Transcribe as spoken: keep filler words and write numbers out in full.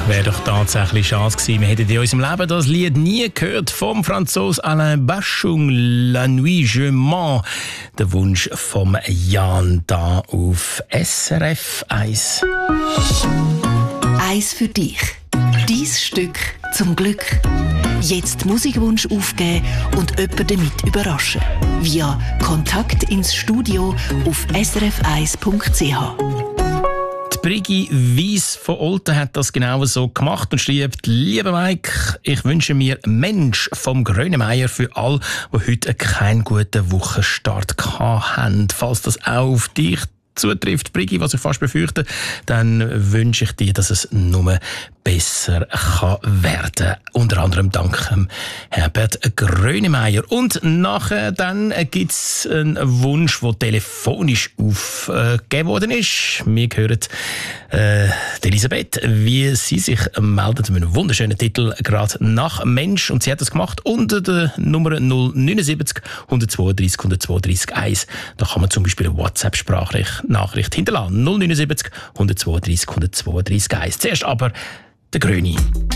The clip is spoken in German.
Wäre doch tatsächlich schade gewesen. Wir hätten in unserem Leben das Lied nie gehört vom Franzosen Alain Bachung, La Nuit je mens. Der Wunsch vom Jan da auf S R F eins. Eins für dich. Dein Stück zum Glück. Jetzt Musikwunsch aufgeben und jemanden damit überraschen. Via Kontakt ins Studio auf s r f eins punkt c h. Brigi Weiss von Olten hat das genau so gemacht und schreibt: Lieber Mike, ich wünsche mir Mensch vom Grönemeyer für all, die heute keinen guten Wochenstart haben. Falls das auch auf dich zutrifft, Brigi, was ich fast befürchte, dann wünsche ich dir, dass es nur besser kann werden. Unter anderem dank Herbert Grönemeyer. Und nachher dann gibt es einen Wunsch, der telefonisch aufgegeben worden ist. Wir hören äh, Elisabeth, wie sie sich meldet mit einem wunderschönen Titel, gerade nach Mensch. Und sie hat das gemacht unter der Nummer null neun sieben eins zwei zwei eins eins zwei drei eins. Da kann man zum Beispiel eine WhatsApp-Sprachnachricht hinterlassen. null neun sieben eins zwei zwei eins eins zwei drei eins. Zuerst aber der Gröni.